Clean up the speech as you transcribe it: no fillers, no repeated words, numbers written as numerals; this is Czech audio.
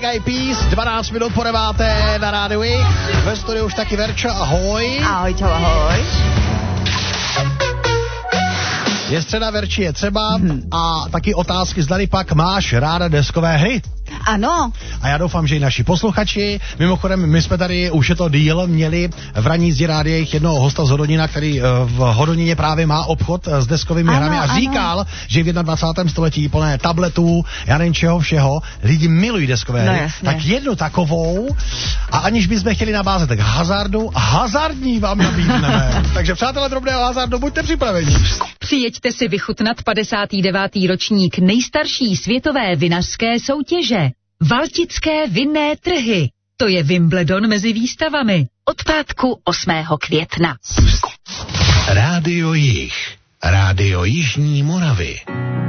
Eyed Peas, 12 minut po 9. na rádiu I. Ve studiu už taky Verča, ahoj. Ahoj, čau, ahoj. Je středa, Verči, je třeba a taky otázky, zdali pak máš ráda deskové hry. Ano. A já doufám, že i naši posluchači. Mimochodem, my jsme tady, už je to díl, měli v ranní jízdě rádiích jednoho hosta z Hodonina, který v Hodonině právě má obchod s deskovými hrami a říkal, že v 21. století plné tabletů, já nevím čeho všeho, lidi milují deskové hry. Jasně. Tak jednu takovou, a aniž bychom chtěli nabázet k hazardu, hazardní vám nabídneme. Takže přátelé drobného hazardu, buďte připraveni. Přijeďte si vychutnat 59. ročník nejstarší světové vinařské soutěže. Valtické vinné trhy. To je Wimbledon mezi výstavami. Od pátku 8. května. Rádio Jih. Rádio Jižní Moravy.